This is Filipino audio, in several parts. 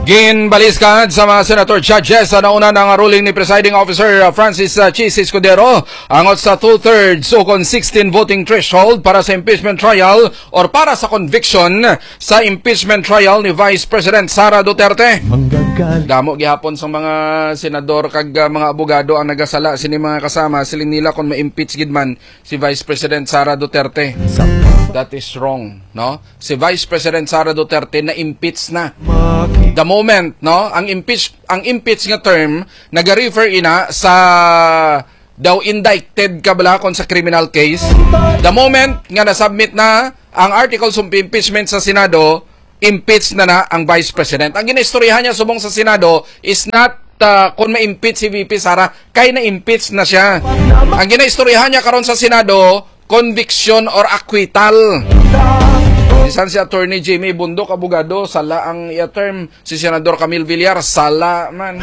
Ginbaliskad sa mga senator judges sa nauna ng ruling ni Presiding Officer Francis Chis Escudero angot sa 2/3 o kon 16 voting threshold para sa impeachment trial or para sa conviction sa impeachment trial ni Vice President Sara Duterte. Damo gihapon sa mga senador kag mga abogado ang nagasala sini mga kasama siling nila kung ma-impeach gid man si Vice President Sara Duterte. That is wrong, no? Si Vice President Sara Duterte na impeach na. The moment, no, ang impeach nga term naga-refer ina sa daw indicted ka bala kon sa criminal case. The moment nga na-submit na ang articles of impeachment sa Senado, impeach na ang Vice President. Ang ginistoryahan niya subong sa Senado is not kung ma-impeach si VP Sara, kay na-impeach na siya. Ang ginistoryahan niya karon sa Senado, conviction or acquittal. Isan si Attorney Jamie Bundok, abogado, sala ang term. Si Senador Camille Villar, sala man.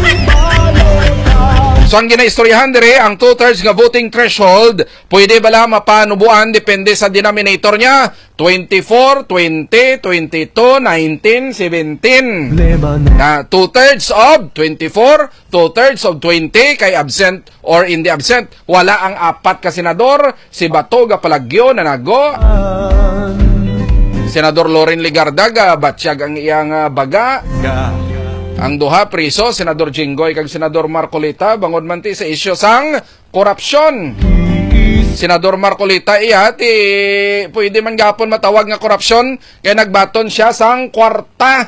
So ang ginaistoryahan dire, ang 2/3 nga voting threshold, pwede bala mapanubuan depende sa denominator niya. 24, 20, 22, 19, 17. Na 2/3 of 24, 2/3 of 20 kay absent or in the absent. Wala ang apat ka senador, si Bato Gapalagyo na nago. Senador Loren Ligardaga, batsyag ang iyang baga. Ang duha priso, Senador Jinggoy kag Senador Marcolita, bangod man ti sa isyu sang korupsyon. Senador Marcolita pwede man gapon matawag nga korupsyon kay nagbaton siya sang kwarta.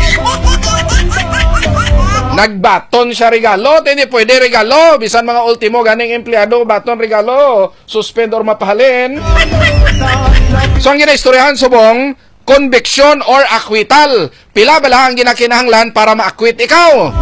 Nagbaton siya regalo, hindi pwede regalo. Bisan mga ultimo ganing empleyado, baton regalo, suspend or mapahalin. So ang ginaistoryahan subong, conviction or acquittal. Pila bala ang ginakinahanglan para ma-acquit ikaw?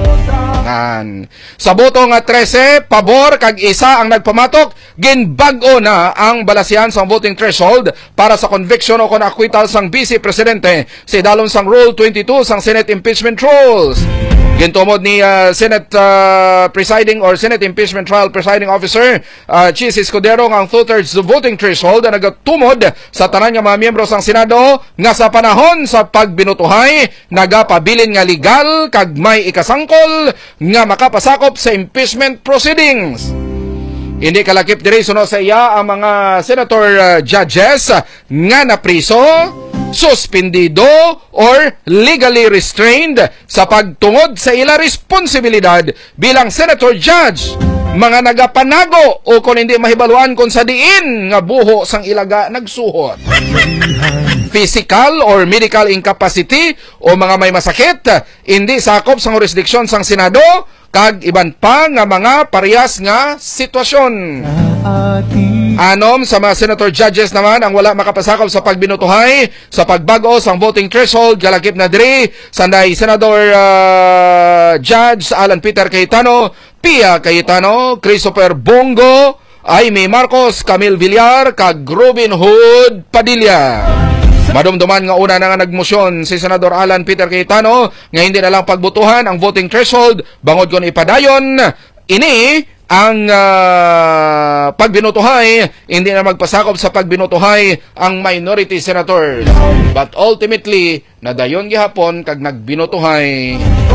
Sa boto nga 13, pabor kag isa ang nagpamatok, ginbag-o na ang balasihan sa voting threshold para sa conviction o kon acquittal sang Vice Presidente sa dalon sang Rule 22 sang Senate Impeachment Rules. Gintumod ni Senate Presiding or Senate Impeachment Trial Presiding Officer Chis Escudero ang 2/3 voting threshold na nagatumod sa tanan nga mga miyembro sang Senado nga sa panahon sa pagbinutuhay nagapabilin nga legal kag may ikasangkol nga makapasakop sa impeachment proceedings. Hindi kalakip diri suno sa iya ang mga senator judges nga napriso, suspendido or legally restrained sa pagtungod sa ila responsibilidad bilang senator judge, mga nagapanago o kung hindi mahibaluan kung sa diin nga buho sang ilaga nagsuhot. Physical or medical incapacity o mga may masakit, hindi sakop sa jurisdiksyon sang Senado, kag iban pa nga mga parehas nga sitwasyon. Anom sa mga senator judges naman ang wala makapasakop sa pagbinutuhay sa pagbago sang voting threshold galakip na diri sanday Senador Judge Alan Peter Cayetano, Pia Cayetano, Christopher Bongo, Aimee Marcos, Camille Villar kag Robin Hood Padilla. Madumduman nga una na nga nagmosyon si Senador Alan Peter Cayetano nga hindi na lang pagbutuhan ang voting threshold bangod kon ipadayon ini ang pagbinutuhay, hindi na magpasakop sa pagbinutuhay ang minority senators. But ultimately, nadayon gihapon kag nagbinutuhay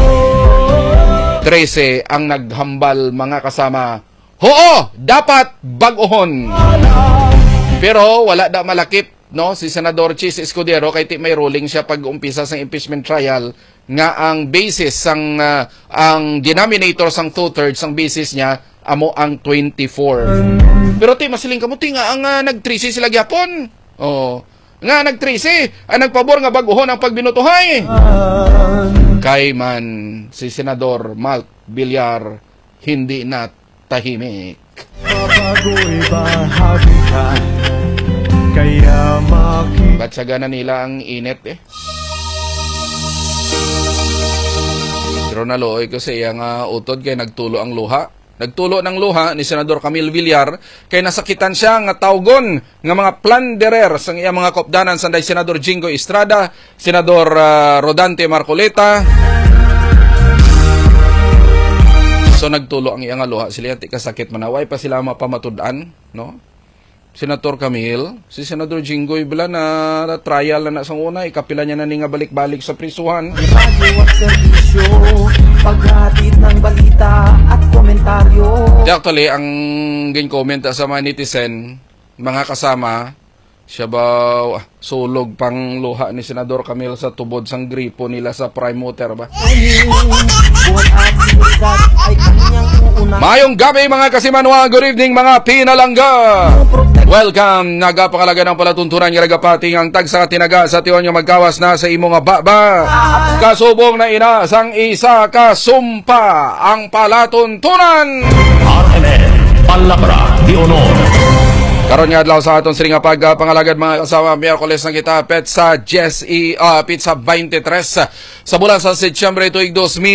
13 ang naghambal mga kasama. Oo, dapat baguhon. Pero wala da malakip, no, si Senador Chis Escudero kay may ruling siya pag-umpisa sa impeachment trial nga ang basis sang ang denominator sang 2/3 ang basis niya amo ang 24. Pero masiling kamuti nga ang nag-13 sila gyapon. Oh, nga nag-13 ang nagpabor nga baguhon ang pagbinutuhay. Kay man si Senador Malt Villar hindi na tahimik. Ba't sagana nila ang init Pero nalooy ko sa iyang utod kay nagtulo ang luha. Nagtulo ng luha ni Senador Camille Villar kay nasakitan siya nga tawgon nga mga plunderer sa iyang mga kopdanan sanday Senador Jinggoy Estrada, Senador Rodante Marcolita. So nagtulo ang iyang luha sila ti kasakit manaway pa sila mapamatud-an, no? Senator Camille, si Senador Jinggoy bala na trial na sa una, ikapila niya na nga balik-balik sa prisuhan. Radyo at serbisyo, paghatid ng balita at komentaryo. Actually, ang gin-comment sa mga netizen, mga kasama, siya ba sulog pang luha ni Senador Camille sa tubod sang gripo nila sa prime motor ba? Buwan at sinigat ay kanyang uunang. Mayong gabi mga kasimanwa, good evening mga pinalangga. Welcome, nagapakalaga ng palatuntunan ng ragapating ang tagsa tinaga sa tiwan yung magkawas na sa imong baba. Kasubong na ina sang isa kasumpa ang palatuntunan. RNN, Palabra de Honor. Karon nga adlaw sa aton siling pagpangalagad mga kasama, Miyerkules na kita petsa pizza 23 sa bulan sa Setyembre tuig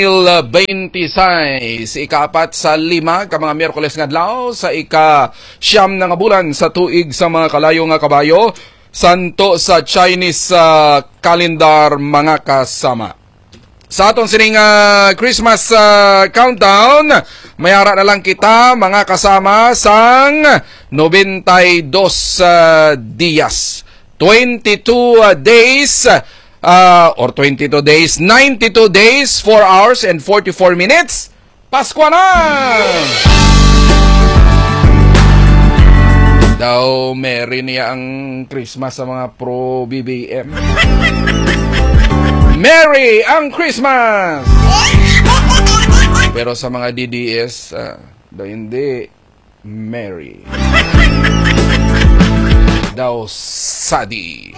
2026. Ika-4 sa 5 ka mga Miyerkules nga adlaw sa ika-9 nga bulan sa tuig sa mga kalayo nga kabayo, santo sa Chinese calendar mga kasama. Sa aton sining Christmas countdown, mayara na lang kita mga kasama sang 92 dias. 22 days or 22 days, 92 days, 4 hours and 44 minutes. Pasko na! Daw merry niya ang Christmas sa mga pro BBM. Merry ang Christmas! Pero sa mga DDS, daw hindi merry. Daw sadi.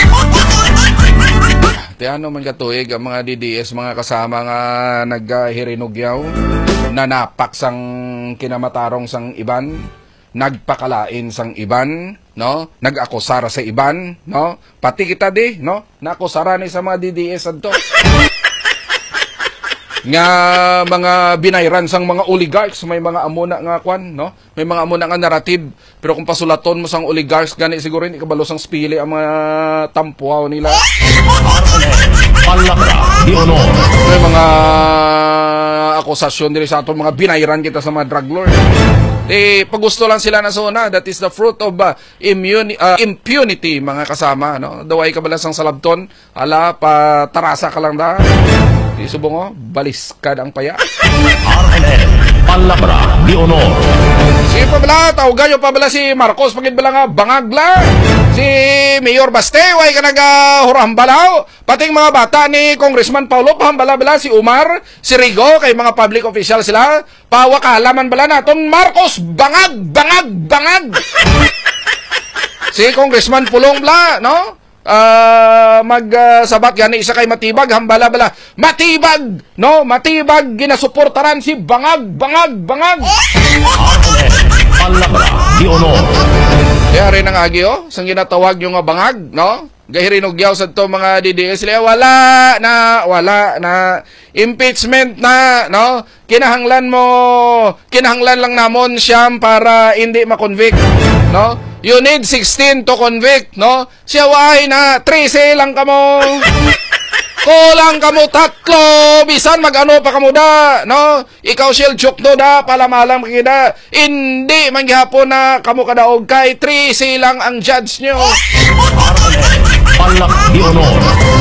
Tiano man katuig ang mga DDS, mga kasama nga naghirinugyaw, nanapak sang kinamatarong sang iban, nagpakalain sang iban, no? Nag-akusara sa iban, no? Pati kita di, no? Nakusara ni sa mga DDS adto. Nga mga binayran sang mga oligarchs, may mga amuna nga kwan, no? May mga amuna nga narrative, pero kung pasulaton mo sang oligarchs gani siguro hindi kabalo sang spili ang mga tampuaw nila. Palabra de Honor. May mga akusasyon diri sa aton mga binayran kita sa mga drug lord. Pagusto lang sila na suna. That is the fruit of impunity, mga kasama, no? Daway ka balasang salabton, ala patarasa ka lang da. Di subong baliskad ang paya. RNN, Palabra de Honor. Si pabala, tawagayo pabala si Marcos, pagid bala nga bangagla. Si Mayor Baste, way ka nagahurambalaw. Pating mga bata ni Congressman Paulo, pahambala-bala si Umar, si Rigo, kay mga public official sila. Pawakalaman bala naton, Marcos, bangag, bangag, bangag. Si Congressman Pulong bala, no? Magsabat gani isa kay matibag, hambala-bala. Matibag, no? Matibag, ginasuportaran si bangag, bangag, bangag. RNN, Palabra de Honor. Kaya rin ang agi, sang ginatawag yung bangag, no? Gahirinugyaw sa to mga DDS sila, wala na impeachment na, no? Kinahanglan lang namon siyam para hindi ma-convict, no? You need 16 to convict, no? Siya way na 13 lang kamo. Kulang kamo 3, bisan magano pa kamo da, no? Ikaw shell joke no da, palamalang kida. Hindi man gihapon na kamo kadaog kay 13 lang ang judge nyo. Palabra de Honor.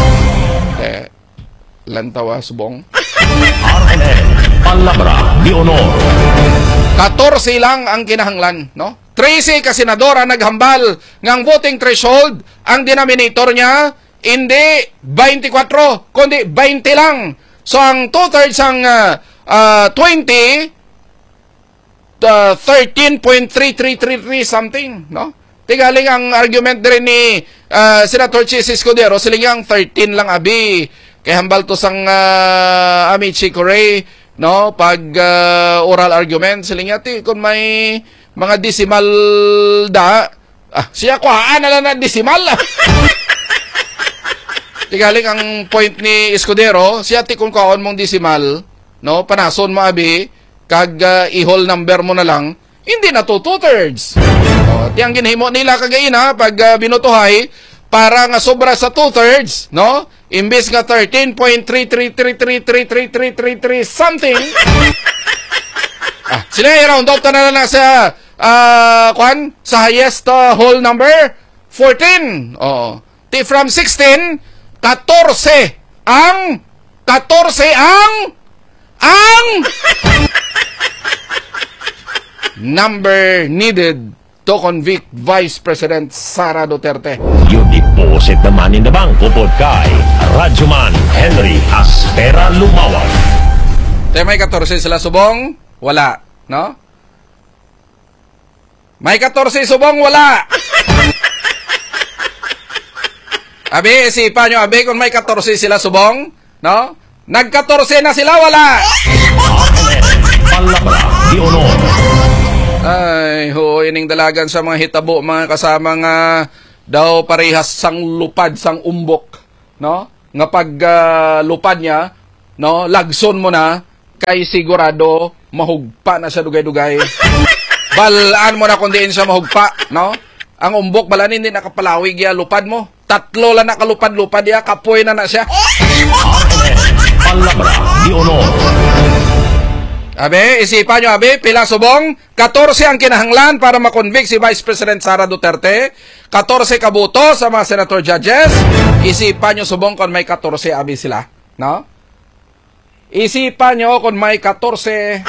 Lantawa subong. RNN, Palabra de Honor. 14 lang ang kinahanglan, no? 13 ka senadora naghambal ngang voting threshold, ang denominator niya hindi 24, kundi 20 lang. So ang 2/3 ang 20, 13.3333 something, no? Tigaling ang argument din ni Senator Chis Escudero, silingang 13 lang abi. Kay hambal to sang Amici Correa, no? Pag oral argument, silingati kung may mga decimal da, siya kuhaan na lang na decimal. Tigaling ang point ni Escudero, siya ti kung kaon mong decimal, no? Panason mo abi, kag i-whole number mo na lang, hindi na to 2/3. Tiyang ginhimo nila kagaina pag binutuhay para nga sobra sa 2/3, no? Imbes nga 13.33333333 something. Sila i-round up na lang sa sa highest whole number 14. Oo. Di from 16, 14 ang number needed to convict Vice President Sara Duterte. You deposit the money in the bank upod kay Radyoman Henry Aspera Lumawag. May 14 sila subong, wala, no? May 14 subong, wala. Abi, isipan nyo, abi, kung may 14 sila subong, no? Nag-14 na sila, wala. Palabra di Honor. Ay, ining dalagan sa mga hitabo, mga kasama nga daw parehas sang lupad, sang umbok, no? Nga pag lupad niya, no, lagson mo na, kay sigurado mahugpa na siya dugay-dugay. Balaan mo na kung diin siya mahugpa, no? Ang umbok balan hindi nakapalawig ya lupad mo. 3 lang nakalupad-lupad ya, kapoy na siya. Palabra di Honor. Abe, isipan nyo, abe, pila subong, 14 ang kinahanglan para makonvict si Vice President Sara Duterte, 14 kabuto sa mga senator judges, isipan nyo subong kung may 14 abi sila, no? Isipan nyo kung may 14,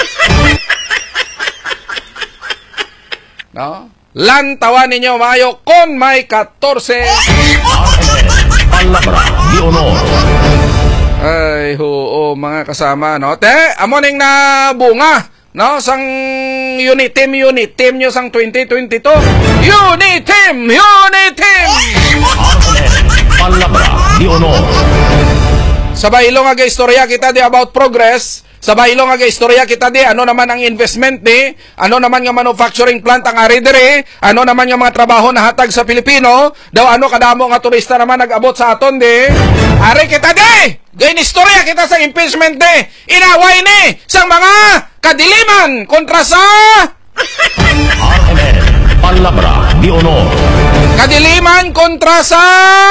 no? Lantawan ninyo maayo kung may 14. Palabra di Honor. Ay, mga kasama, no? Amoning na bunga, no? Sang unit team nyo sang 2022. Unit team! Palabra di Honor. Sabay ilong aga istorya kita di about progress. Sabay ilong aga istorya kita di ano naman ang investment ni, ano naman nga manufacturing plant ang ari diri, ano naman nga mga trabaho na hatag sa Pilipino, daw ano kadamo nga turista naman nag-abot sa aton di. Ari kita di! Gain istorya kita sa impeachment di. Inaway ni sa mga kadiliman kontra sa RMN. Palabra di Honor. kadiliman kontra sa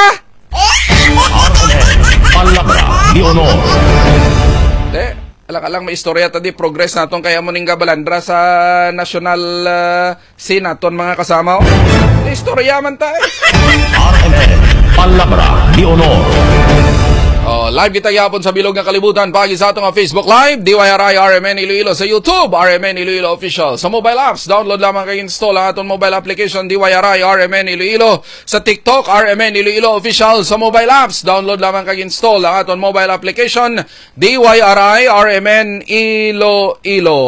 RMN. Palabra di Honor. Alang-alang may istorya tadi progress naton kaya mo ning gabalandra sa National Scene naton mga kasama. Istorya man ta. RMN. Palabra di Honor. Live kita yapon sa bilog ng kalibutan pagi sa atong Facebook Live, DYRI RMN Iloilo sa YouTube, RMN Iloilo Official. Sa mobile apps, download lamang kay install ang atong mobile application DYRI RMN Iloilo. Sa TikTok, RMN Iloilo Official. Sa mobile apps, download lamang kay install ang atong mobile application DYRI RMN Iloilo.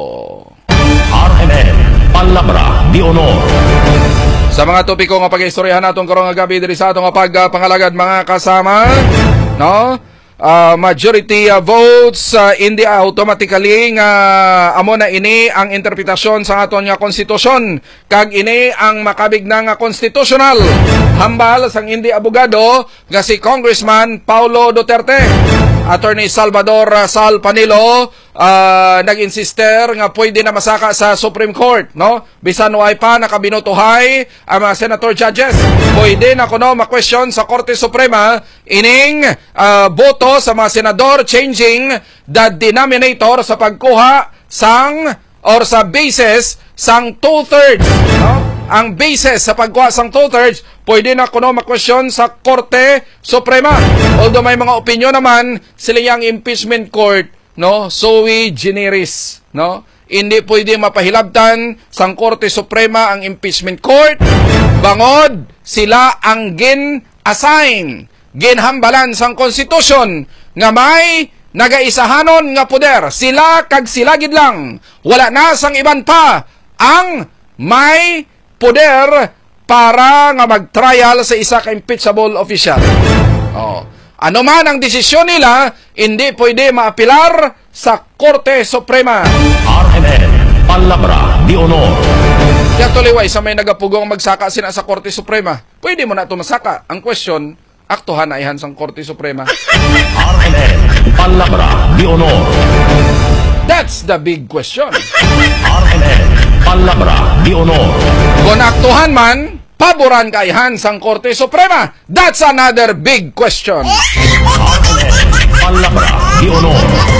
RMN. Palabra di Honor. Sa mga topiko nga pag-istoryahan naton karong gabi diri sa atong pagpangalagad mga kasama, no? Majority votes hindi automatically nga amo na ini ang interpretasyon sa aton nga konstitusyon kag ini ang makabigna nga constitutional hambal sang hindi abogado nga si Congressman Paulo Duterte. Attorney Salvador Sal Panilo nag-insister nga pwede na masaka sa Supreme Court, no? Bisan way pa nakabinutuhay ang mga senator judges. Pwede na kuno ma-question sa Korte Suprema ining boto sa mga senador changing the denominator sa pagkuha sang or sa basis sang 2/3, no? Ang basis sa pagkuha sang 2/3 pwede na kuno ma-question sa Korte Suprema. Although may mga opinion naman sila yang impeachment court, no, sui generis, no? Hindi pwede mapahilabtan sang Korte Suprema ang impeachment court bangod sila ang gin-assign, ginhambalan sang konstitusyon nga may nagaisahanon nga poder. Sila kag sila gid lang. Wala na sang iban pa ang may poder para nga mag-trial sa isa ka impeachable official. Ano man ang desisyon nila, hindi pwede maapilar sa Korte Suprema. RMN. Palabra di Honor. Kaya tuliway sa may nagapugong magsaka sina sa Korte Suprema. Pwede mo na ito masaka. Ang question, aktuhan na ihan sa Korte Suprema. RMN. Palabra di Honor. That's the big question. RMN. Palabra di Honor. Kung aktuhan man, paboran kaihan sang Korte Suprema. That's another big question. RMN. Palabra di Honor. Kung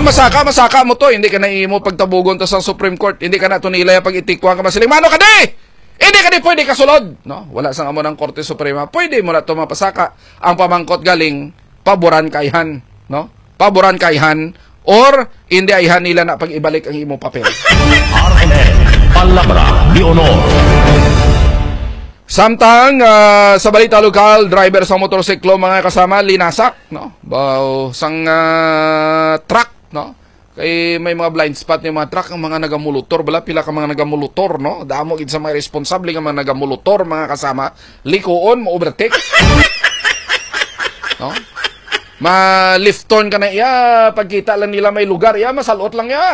Kung masaka mo to, hindi ka na imo pagtabugon to sa Supreme Court, hindi ka na to nilaya pag itikwa ka masiling, mano ka di! Hindi ka di pwede kasulod. No? Wala sang amo ng Korte Suprema, pwede mo na to mapasaka. Ang pamangkot galing, paboran kaihan. No? Paboran kaihan, or hindi ayhan nila na pag ibalik ang imo papel. RNN, Palabra de Honor. Samtang sa balita lokal, driver sa motorsiklo mga kasama linasak, no? Sang truck, no? Kay may mga blind spot ni mga truck ang mga nagamulutor, bala pila ka mga nagamulutor, no? Damo gid sa mga responsable nga mga nagamulutor mga kasama, likuon mo overtake. No? Ma-lift turn ka na iya, pagkita lang nila may lugar, iya masalot lang ya.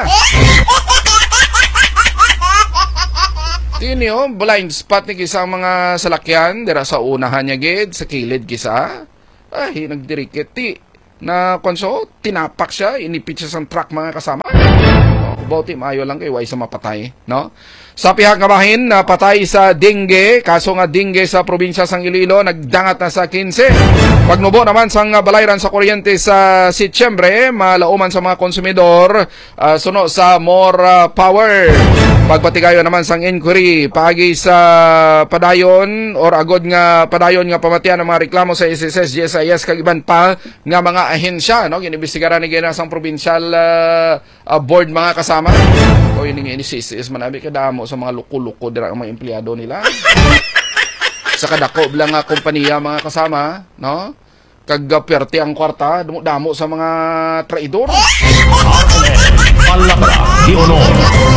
Tini blind spot ni kisa mga salakyan dira sa unahan niya gid sa kilid kisa. Ay nagdirikit ti na konso tinapak siya, inipit siya sa truck mga kasama. Bauti maayo lang kay way sa mapatay, no? Sa pihak nga bahin na patay sa dengue, kaso nga dengue sa probinsya sang Iloilo nagdangat na sa 15. Pagnubo naman sang balayran sa kuryente sa Setyembre, malauman sa mga konsumidor, suno sa more power. Pagpatigayon naman sang inquiry pagi sa padayon or agod nga padayon nga pamatian ng mga reklamo sa SSS, GSIS kag iban pa nga mga ahensya, no? Ginibestigaran ni ginasang provincial board mga kasama. O yun nga SSS manabi kadamo sa mga luko-luko dira ang mga empleyado nila. Sa kadako lang nga kompanya mga kasama, no? Kag perti ang kwarta, damo sa mga traidor. Palabra de Honor.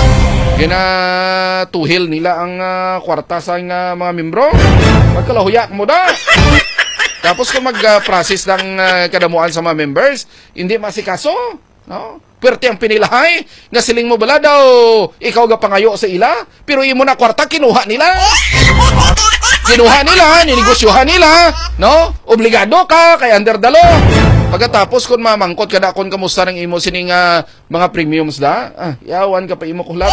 Ginatuhil nila ang kwarta sa mga membro. Magkalahuyak mo da. Tapos kung mag-process ng kadamuan sa mga members, hindi masikaso. No? Pwerte ang pinilahay. Nga siling mo bala daw, ikaw ga pangayo sa ila. Pero imo na kwarta, kinuha nila. Kinuha nila, ninegosyohan nila. No? Obligado ka, kay under the law. Pagkatapos kung mamangkot ka na kung kamusta ng imo sining mga premiums da, yawan ka pa imo kulap.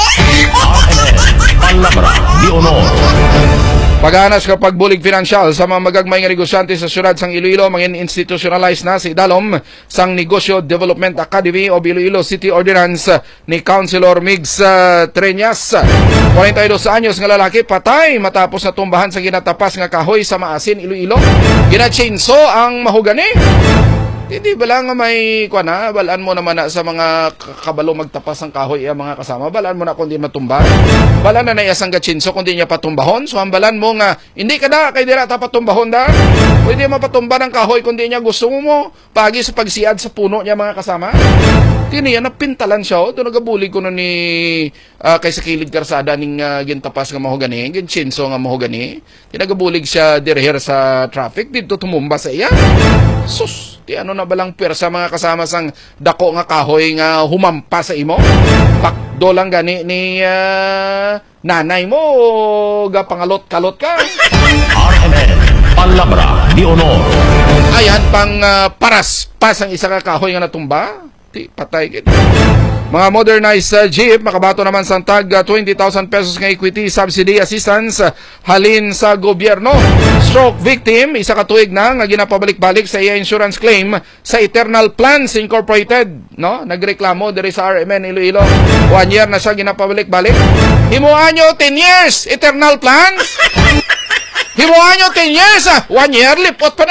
Palabra de Honor. Paghanas ka pagbulig financial sa mga magagmay nga negosyante sa syudad sang Iloilo, mangin institutionalize na si Dalom sang Negosyo Development Academy o Iloilo City Ordinance ni Councilor Migs Treñas. 42 anyos nga lalaki patay matapos na tumbahan sa ginatapas nga kahoy sa Maasin, Iloilo. Ginachinso ang mahugani. Hindi ba lang may kuana, balaan mo naman na sa mga kabalo magtapas ng kahoy mga kasama, balaan mo na kung di matumba. Balaan na naiyasang gatsinso kung di niya patumbahon. So balaan mo nga, hindi ka na, kay dira ta patumbahon da. Pwede mapatumba ng kahoy kung di niya gusto mo. Pagi sa pagsiad sa puno niya mga kasama. Tiniya, napintalan siya. Ito nagabulig ko na ni kay sa kilid karsada ning gintapas nga mahogani, ginsinso nga mahogani. Tinagabulig siya dirher sa traffic, dito tumumba sa iya. Sus, di ano na balang pwersa mga kasama sang dako nga kahoy nga humampa sa imo? Pakdo lang gani ni nanay mo ga pangalot-kalot ka. RNN, Palabra de Honor. Ayan pang paras pas ang isa ka kahoy nga natumba. Di patay gid. Mga modernized jeep, makabato naman sa tag 20,000 pesos nga equity subsidy assistance halin sa gobyerno. Stroke victim, isa ka tuig na nga ginapabalik-balik sa iya insurance claim sa Eternal Plans Incorporated. No? Nagreklamo diri sa RMN Iloilo. 1 year na siya ginapabalik-balik. Himuan nyo 10 years, Eternal Plans? Himuan nyo 10 years, 1 year, lipot pa na.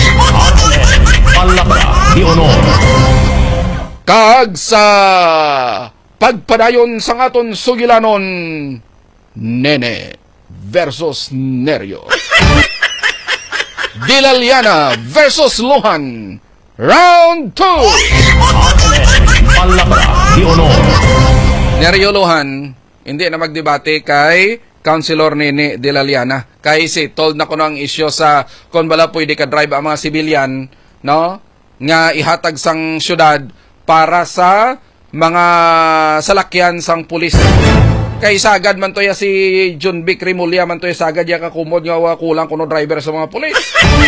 Palabra de Honor. Kag sa pagpadayon sa ngaton sugilanon, Nene versus Neryo. Dilaliana versus Luhan, round 2. Palabra de Honor. Neryo Luhan, hindi na magdebate kay Councilor Nene Dilaliana. Kay si told na ko ang isyo sa kung bala pwede ka drive ang mga sibilyan, no? Nga ihatag sang syudad para sa mga salakyan sang pulis. Kay sagad man to ya si John Vic Rimulya man to ya sagad ya kakumod nga kulang kuno driver sa mga pulis.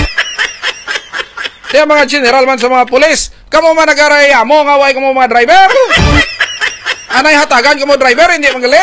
Kaya mga general man sa mga pulis, kamo man nagaraya mo nga way kamo mga driver. Anay hatagan kamo driver hindi magali.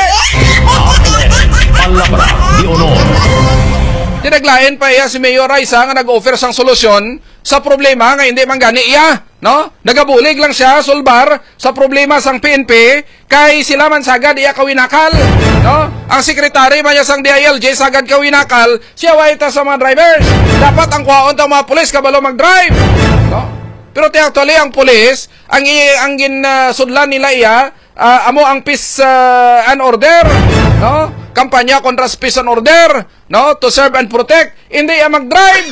Palabra de Honor. Tinaglain pa iya si Mayor Raisa nga nag-offer sang solusyon sa problema nga hindi man gani iya, no? Nagabulig lang siya sulbar sa problema sang PNP kay sila man sagad iya kawinakal, no? Ang sekretary man sang DILG sagad kawinakal, siya way ta sa mga drivers. Dapat ang kuhaon ta mga pulis kabalo mag-drive, no? Pero actually ang pulis ang sudlan nila iya amo ang peace and order, no? Kampanya kontra peace and order, no? To serve and protect, hindi iya mag-drive.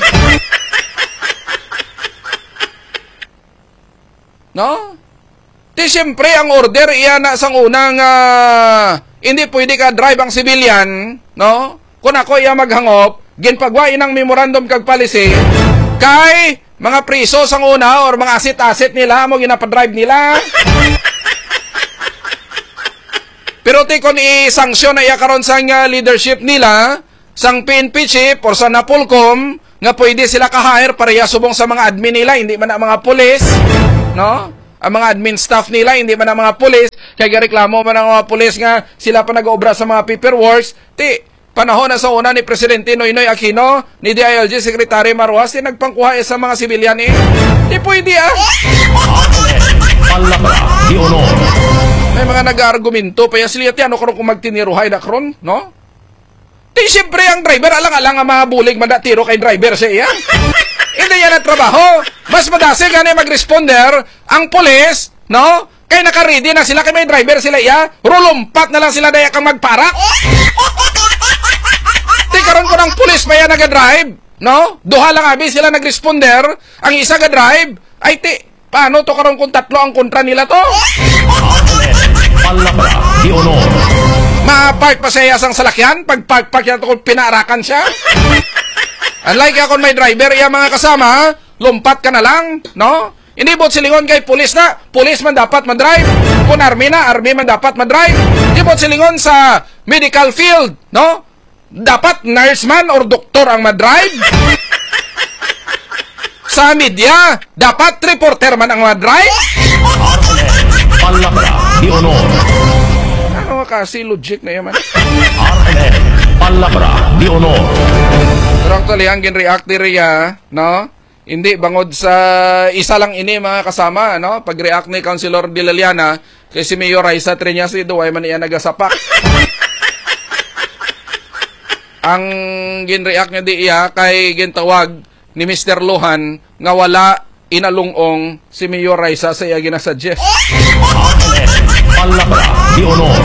No? Di siyempre ang order iya na sang unang hindi pwede ka drive ang civilian, no? Kung ako iya maghangop, ginpagwain ang memorandum kag policy kay mga priso sang una or mga asset nila mo ginapadrive nila. Pero ti kon i-sanction na iya karon sang leadership nila, sang PNP chief or sa Napolcom nga pwede sila ka-hire pareha subong sa mga admin nila, hindi man ang mga pulis, no? Ang mga admin staff nila, hindi man ang mga pulis, kaya reklamo man ang mga pulis nga sila pa nag-obra sa mga paperworks. Ti panahon na sa una ni Presidente Noynoy Aquino, ni DILG Secretary Marwas, ti nagpangkuha sa mga sibilyan eh. Di pwede Di honor. May mga nag-argumento pa yan sila, ano karon kung magtiniruhay na karon, no? Di siyempre ang driver, alang-alang ang mga bulig mandatiro kay driver siya iya. Hindi yan ang trabaho. Mas madasi gani mag-responder ang pulis, no? Kay naka-ready na sila, kay may driver sila iya, rulumpat na lang sila daya kang magparak. Di karon ko ng pulis pa yan nag-drive, no? Duha lang abi sila nag-responder, ang isa ga-drive, ay paano to karon kung tatlo ang kontra nila to? Palabra di honor. Ma-park pa siya sang salakyan, pag-park yan to kung pinaarakan siya. Unlike ako may driver, iya mga kasama, lumpat ka na lang, no? Hindi bot silingon kay pulis na, pulis man dapat madrive. Kung army na, army man dapat madrive. Hindi bot silingon sa medical field, no? Dapat nurse man or doktor ang madrive. Sa media, dapat reporter man ang madrive. Palabra di honor. Ano kasi logic na yaman? RNN. Palabra di honor. Pero actually, ang gin-react niya, no? Hindi bangod sa isa lang ini mga kasama, no? Pag-react ni Councilor De Liliana kay si Mayor Raisa Triñas, duway man iya nagasapak. Ang gin-react niya di iya kay gintawag ni Mr. Luhan nga wala inalungong si Mayor Raisa sa iya ginasuggest. Palabra di honor.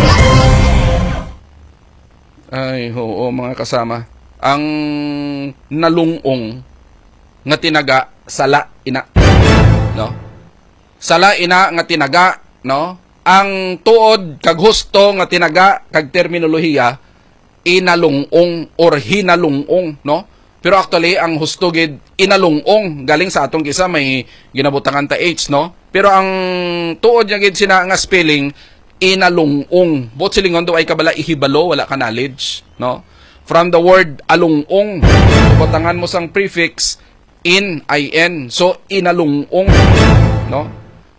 Ay, oo mga kasama. Ang nalungong nga tinaga sala ina, no? Sala ina nga tinaga, no? Ang tuod kag husto nga tinaga kag terminolohiya inalungong or hinalungong, no? Pero actually ang husto gid inalungong galing sa atong kisa may ginabutangan ta H, no? Pero ang tuod niya gid sina nga spelling inalungong. Bot silingon do ay kabala ihibalo, wala ka knowledge, no? From the word alungong, butangan mo sang prefix in, so inalungong, no?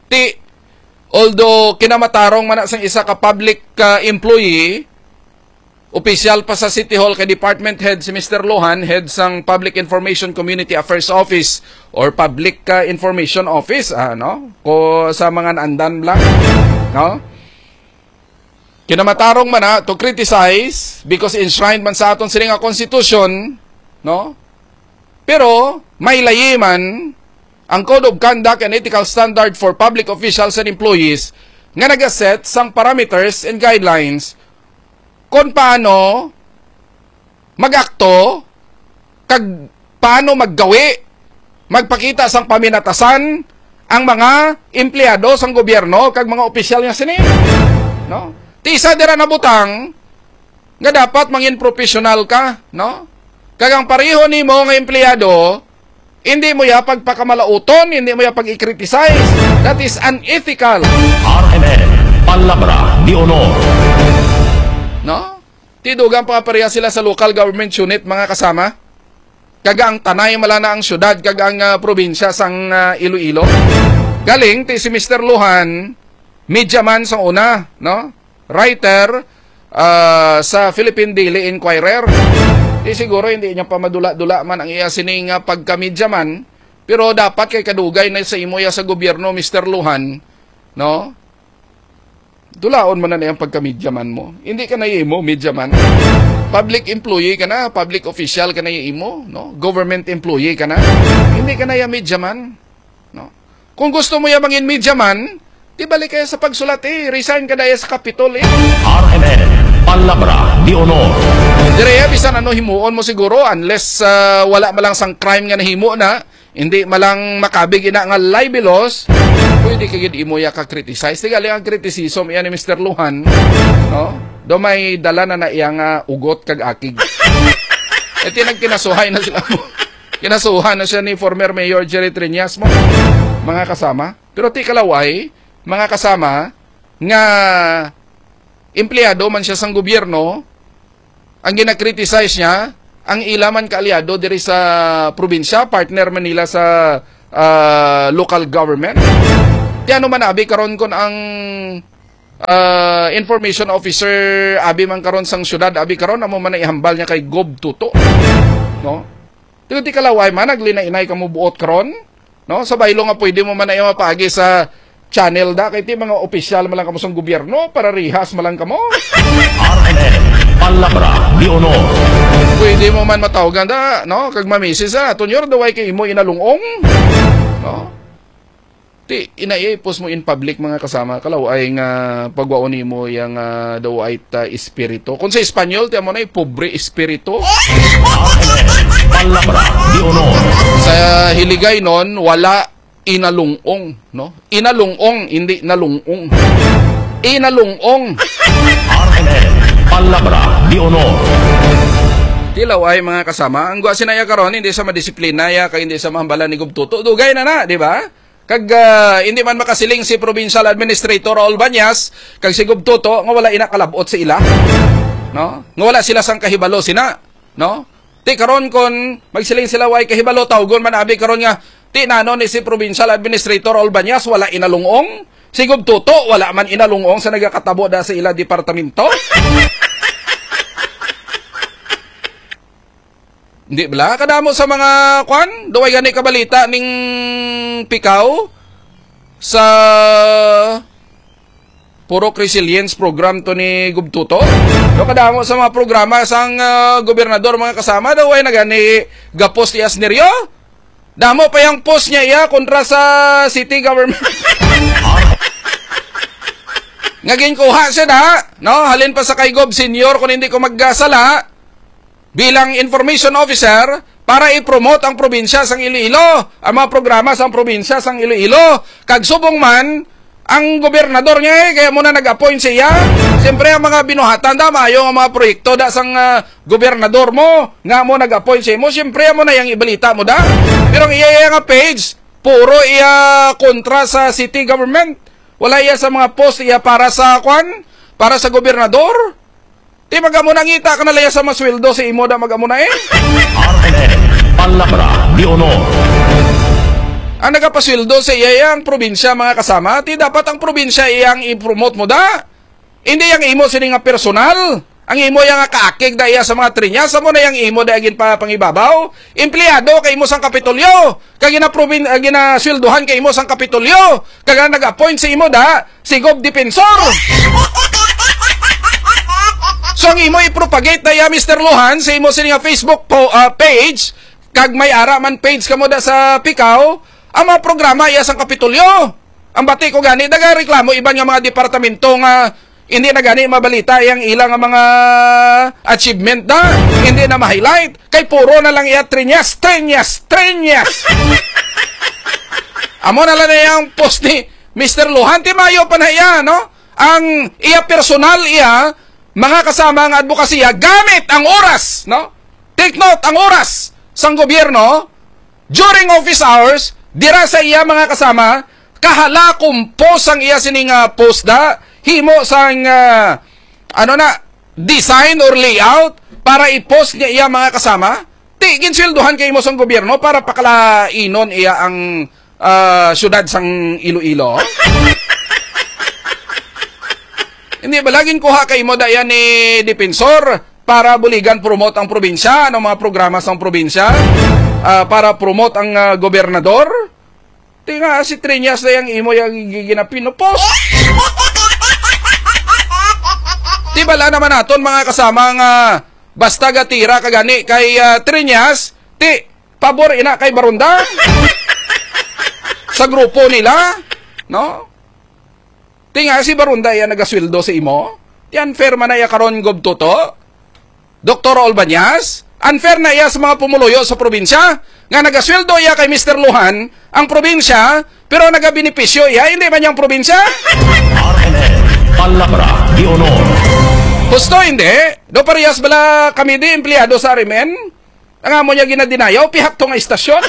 Although kinamatarong man sang isa ka public employee, official pa sa City Hall kay Department Head si Mr. Lohan, Head sang Public Information Community Affairs Office or Public Information Office, no? Ko sa mga naandan lang, no? Kinamatarong man to criticize because enshrined man sa aton sining constitution, no? Pero may layiman ang Code of Conduct and Ethical Standard for Public Officials and Employees nga nagaset sang parameters and guidelines kung paano mag-akto kag paano maggawi, magpakita sang paminatasan ang mga empleyado sang gobyerno kag mga opisyal nga sini, no? Tisa dira na butang nga dapat mangin professional ka, no? Kagang pareho nimo nga empleyado, hindi mo ya pagpakamalauton, hindi mo ya pag-i-criticize. That is unethical. RNN. Palabra di honor. No? Tidugang pa pareha sila sa local government unit mga kasama. Kagang tanay mala na ang syudad, kagang probinsya sang Iloilo. Galing ti si Mr. Luhan, media man sa una, no? Writer sa Philippine Daily Inquirer. Siguro hindi niya pa madula-dula man ang iya sining pagkamedya man, Pero dapat kay kadugay na sa imo ya sa gobyerno, Mr. Luhan, no? Dulaon man na yung pagka-medyaman mo. Hindi ka na imo, medyaman. Public employee ka na, public official ka na imo, no? Government employee ka na. Hindi ka na yung medyaman, no? Kung gusto mo yung mangin medyaman, di balik kaya sa pagsulat resign ka na sa Capitol RMN, Palabra de Honor. Direya, bisan ano himuon mo siguro, unless wala malang sang crime nga nahimo na, hindi malang makabig ina nga libelous, pwede kagid imo ya ka-criticize. Tigali ang criticism iyan ni Mr. Luhan, no? Do may dala na iyang ugot kag akig. Iti nagkinasuhay na sila mo. Kinasuhan na siya ni former Mayor Jerry Triñas mo, mga kasama. Pero ti kalaway, mga kasama, nga empleyado man siya sang gobyerno, ang ginakriticize niya, ang ilaman kaalyado diri sa probinsya, partner Manila sa local government. Ti ano man abi karon kon ang information officer abi man karon sang syudad abi karon amo man ihambal niya kay Gob Tuto, no? Ti kalaway man naglinainay kamo buot karon, no? Sa baylo nga pwede mo man ay mapagi sa channel da kay ti mga opisyal man lang kamo sang gobyerno para rihas man lang kamo. RMN, Palabra de Honor. Pwede mo man matawagan da, no? Kag mamisis tunyor daway kay imo inalungong, no? Ti inaipos mo in public mga kasama kalaw ay nga pagwaon nimo yang daw ay espiritu. Kung sa Espanyol ti amo na pobre espiritu. Palabra de Honor. Sa Hiligay non wala inalungong, no? Inalungong, hindi nalungong. Inalungong. RMN, Palabra de Honor. Tilaw ay mga kasama, ang gwa sinaya karon hindi sa madisiplina ya kay hindi sa mahambalan ni Gob Tuto. Dugay na, di ba? Kag hindi man makasiling si Provincial Administrator Albanyas kag si Gob Tuto nga wala ina kalabot sa ila, no? Nga wala sila sang kahibalo sina, no? Ti karon kon magsiling sila way kahibalo tawgon man abi karon nga ti nano ni si Provincial Administrator Albanyas wala inalungong, si Gob Tuto wala man inalungong sa nagakatabo da sa ila departamento. Hindi bala kadamo sa mga kwan, duway gani kabalita ning Pikaw sa Puro Resilience program to ni Gob Tuto. Do kadamo sa mga programa sang gobernador mga kasama duway na gani gapos ti Asnerio. Damo pa yang post niya iya kontra sa city government. Ngaging kuha siya na, no? Halin pa sa kay Gob Senior kung hindi ko maggasala bilang information officer para i-promote ang probinsya sang Iloilo, ang mga programa sang probinsya sang Iloilo. Kag subong man ang gobernador niya kaya muna nag-appoint siya. Siyempre ang mga binuhatan da maayo ang mga proyekto da sang gobernador mo nga mo nag-appoint siya mo. Siyempre mo na yang ibalita mo da. Pero ang iya nga page puro iya kontra sa city government. Wala iya sa mga post iya para sa kwan, para sa gobernador. Di magamo na ngita ka nalaya sa masweldo si imo da magamo na RMN, Palabra de Honor. Ang nagapasweldo sa iyang probinsya mga kasama, ti dapat ang probinsya iyang i-promote mo da. Hindi yang imo sini nga personal. Ang imo yang kaakig da iya sa mga trinya, sa mo na yang imo da agin pa pangibabaw. Empleyado kay imo sang Kapitolyo. Kag ginasweldohan kay imo sang Kapitolyo. Kag nag-appoint si imo da si Gob Defensor. So ang imo i-propagate na ya Mr. Luhan sa imo sa Facebook page, kag may ara man page kamo da sa Pikaw, ang mga programa iya sang Kapitolyo. Ang bati ko gani daga reklamo iban nga mga departamento nga hindi na gani mabalita yang ilang mga achievement da, hindi na ma-highlight. Kay puro na lang iya Triñas. Amo na lang yung post ni Mr. Luhan, ti mayo pa na iya, no? Ang iya personal iya mga kasama ng advokasya, gamit ang oras, no? Take note, ang oras sang gobyerno, during office hours, dira sa iya mga kasama, kahala kung post ang iya sining post da, himo sang, design or layout, para i-post niya iya mga kasama, tigin sweldohan kay mo sang gobyerno, para pakalainon iya ang syudad sang Iloilo. Hindi ba laging kuha kay mo dayan ni Defensor para buligan promote ang probinsya, ano mga programa sa probinsya? para promote ang gobernador. Tinga si Triñas na yung imo yung ginapinopos. Di bala naman naton mga kasama nga basta gatira kagani kay Triñas, ti pabor ina kay Barunda sa grupo nila, no? Tinga si Barunda yan nagasweldo sa imo. Yan fair man na ya karon gobto to. Dr. Olbanyas, unfair na iya sa mga pumuluyo sa probinsya nga nagasweldo iya kay Mr. Luhan ang probinsya pero nagabenepisyo iya hindi man yung probinsya. RNN Palabra de Honor. Gusto hindi? Do parehas bala kami di empleyado sa Arimen? Ang amo niya ginadinayaw pihak to nga istasyon.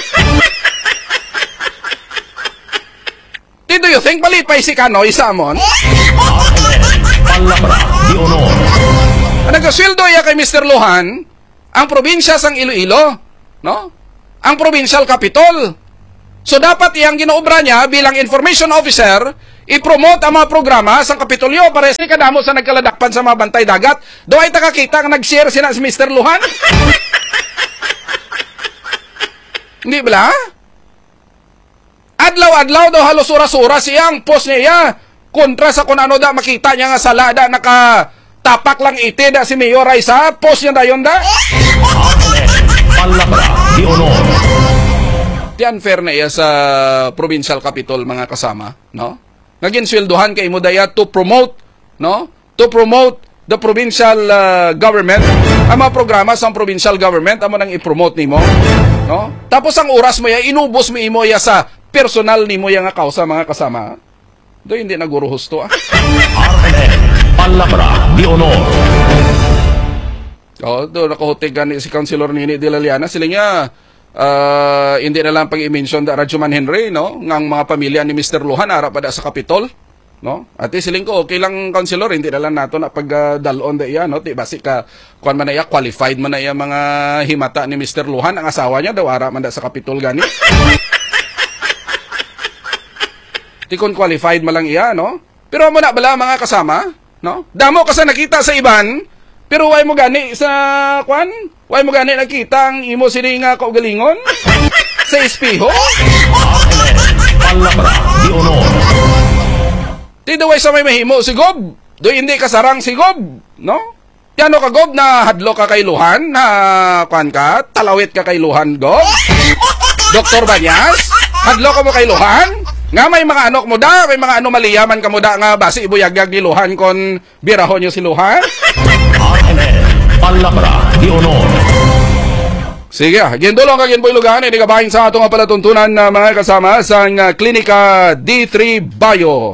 Do you think malipay si Kanoy sa amon? RNN Palabra de Honor. Nagasweldo iya kay Mr. Luhan ang probinsya sang Iloilo, no? Ang provincial capital. So dapat iyang ginoobra niya bilang information officer, i-promote ang mga programa sa Kapitolyo para sa kadamo sa nagkaladakpan sa mga bantay dagat. Do ay takakita nga nag-share sina si Mr. Luhan? Hindi ba? Adlaw-adlaw daw halos oras-oras iyang post niya kontra sa kung ano da makita niya nga sala da tapak lang iti da si Mayor Raisa, post niya da yun da. Palabra de Honor. Di unfair na iya sa provincial capital mga kasama, no? Ngagin sweldohan kay mo daya to promote, no? To promote the provincial government. Ang mga programa sa provincial government amo nang i-promote nimo, no? Tapos ang oras mo ya inubos mo imo ya sa personal nimo ya nga kausa mga kasama. Do hindi naguro husto. RNN Palabra de Honor. Do nakahutig gani si Councilor Nini de la Liana sila nga hindi na lang pag-i-mention da Radyoman Henry, no? Ngang mga pamilya ni Mr. Luhan ara pa da sa Kapitol, no? At siling ko okay lang Councilor, hindi na lang nato na pagdalon da iya, no? Ti basi ka kuan man na iya, qualified man na iya mga himata ni Mr. Luhan, ang asawa niya daw ara man da sa Kapitol gani. Ti kon qualified man lang iya, no? Pero mo na bala mga kasama, no? Damo ka sa nakita sa iban, pero way mo gani sa kwan? Way mo gani nakita ang imo sini nga kaugalingon sa espeho? Palabra de Honor. Ti way sa may mahimo si Gob. Do hindi kasarang si Gob, no? Tiano ka Gob na hadlo ka kay Luhan, na kwan ka, talawit ka kay Luhan Gob. Dr. Banyas, hadlo ka mo kay Luhan? Nga may mga anok mo da, may mga anomaliyaman ka mo da nga basi ibuyagyag ni Luhan kon birahon niyo si Luhan. Palabra de Honor. Sige, gindulong ka ginbuilugan, hindi ka bahin sa atong palatuntunan na mga kasama sa Klinika D3 Bio.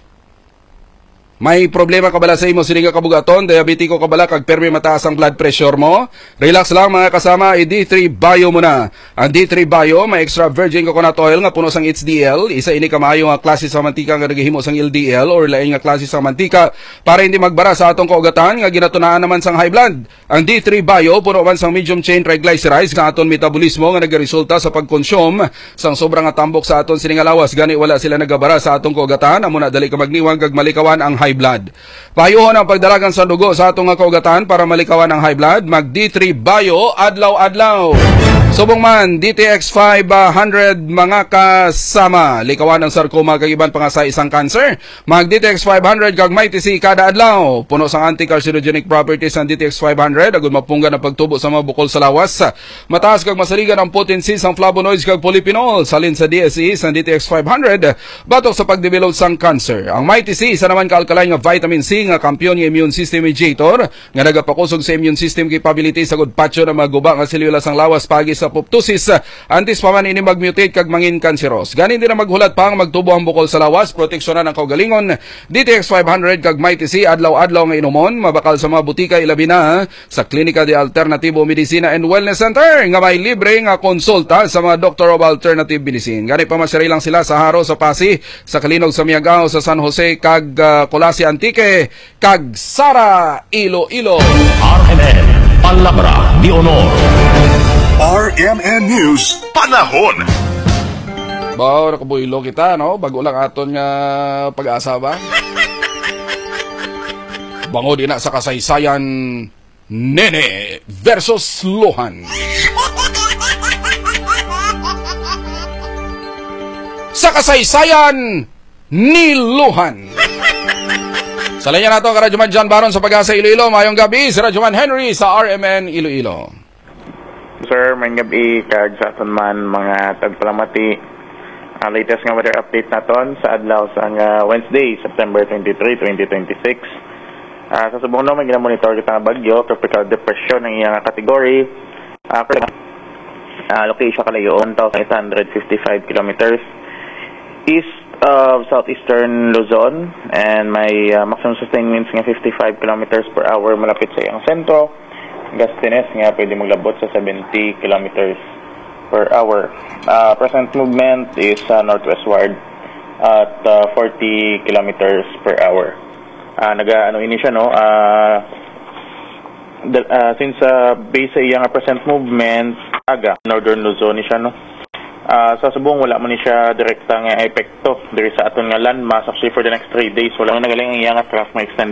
May problema ka bala sa imo sininga kabugaton, diabetiko ka bala kag permi mataas ang blood pressure mo? Relax lang mga kasama, i-D3 Bio mo na. Ang D3 Bio may extra virgin coconut oil nga puno sang HDL, isa ini ka maayo nga klase sa mantika nga nagahimo sang LDL or lain nga klase sa mantika para hindi magbara sa atong kaugatan nga ginatunaan naman sang high blood. Ang D3 Bio puno man sang medium chain triglycerides nga aton metabolismo nga nagaresulta sa pagkonsume sang sobrang atambok sa aton sininga lawas gani wala sila nagabara sa atong kaugatan amo na dali ka magniwang kag malikawan ang high blood. Payuhon ang pagdalagan sa dugo sa atong kaugatan para malikawan ang high blood. Mag D3 Bio adlaw-adlaw. Subong man DTX 500 mga kasama. Likawan ang sarcoma kag iban pa nga sa isang cancer. Mag DTX 500 kag may TC kada adlaw. Puno sang anti-carcinogenic properties ang DTX 500 agud mapunggan ang pagtubo sa mga bukol sa lawas. Mataas kag masaligan ang potency sang flavonoids kag polyphenols salin sa DSE sang DTX 500 batok sa pagdevelop sang cancer. Ang may TC isa naman ka-alkaline nga vitamin C nga kampyon nga immune system mediator nga nagapakusog sa immune system capability sa good patcho na maguba nga selula sang lawas pagi sa apoptosis antes pa man ini mag-mutate kag mangin kanseros. Ganin din na maghulat pa ang magtubo ang bukol sa lawas, proteksyonan ang kaugalingon. DTX 500 kag may TC adlaw-adlaw nga inumon, mabakal sa mga butika ilabi na sa Klinika de Alternativo Medicina and Wellness Center nga may libre nga konsulta sa mga Doctor of Alternative Medicine. Gani pa masyari lang sila sa Haro, sa Pasig, sa Kalinog, sa Miagao, sa San Jose kag Colasi Antique kag Sara Iloilo. RNN Palabra de Honor. RMN News Panahon. Bao nakabuilo kita, no? Bago lang aton nga pag-asa ba? Bango din na sa kasaysayan, Nene versus Luhan. kasaysayan niluhan. Sa linya nato ka Radyoman John Baron sa Pag-asa Iloilo. Mayong gabi si Radyoman Henry sa RMN Iloilo. Sir, may gabi kag sa aton man mga tagpalamati. Ang latest nga weather update naton sa adlaw sa Wednesday, September 23, 2026. Sa subong no, may gina-monitor kita nga bagyo, tropical depression ang iyang kategory. Location kalayo 1,855 kilometers east of southeastern Luzon, and may maximum sustained winds nga 55 kilometers per hour malapit sa iyang sentro. Gustines nga pwede maglabot sa 70 kilometers per hour. Present movement is northwestward at 40 kilometers per hour. Ini siya, no? Since base sa iyang present movement, northern Luzon siya, no? Sa subong wala man ni siya direkta nga epekto diri sa aton nga landmass. Actually for the next 3 days wala man nagaling ang iyang trough may extend